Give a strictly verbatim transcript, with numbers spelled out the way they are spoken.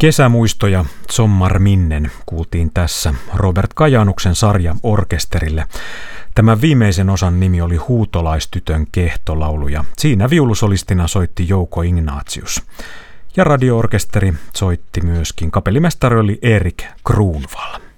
Kesämuistoja Sommarminnen kuultiin tässä Robert Kajanuksen sarja orkesterille. Tämän viimeisen osan nimi oli Huutolaistytön kehtolaulu ja siinä viulusolistina soitti Jouko Ignatius. Ja radioorkesteri soitti myöskin, kapellimestari oli Erik Kruunvall.